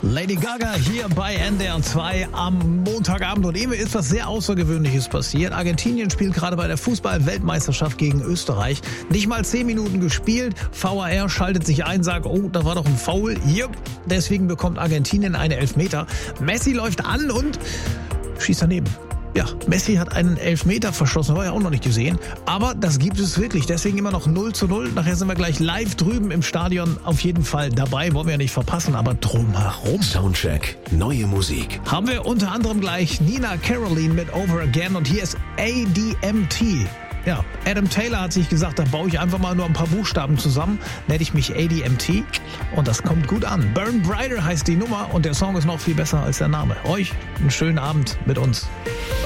Lady Gaga hier bei NDR 2 am Montagabend. Und eben ist was sehr Außergewöhnliches passiert. Argentinien spielt gerade bei der Fußball-Weltmeisterschaft gegen Österreich. Nicht mal 10 Minuten gespielt. VAR schaltet sich ein, sagt, oh, da war doch ein Foul. Jupp. Deswegen bekommt Argentinien eine Elfmeter. Messi läuft an und schießt daneben. Ja, Messi hat einen Elfmeter verschossen, war ja auch noch nicht gesehen. Aber das gibt es wirklich, deswegen immer noch 0:0. Nachher sind wir gleich live drüben im Stadion auf jeden Fall dabei. Wollen wir ja nicht verpassen, aber drumherum. Soundcheck, neue Musik. Haben wir unter anderem gleich Nina Caroline mit Over Again und hier ist ADMT. Ja, Adam Taylor hat sich gesagt, da baue ich einfach mal nur ein paar Buchstaben zusammen, nenne ich mich ADMT und das kommt gut an. Burn Brighter heißt die Nummer und der Song ist noch viel besser als der Name. Euch einen schönen Abend mit uns.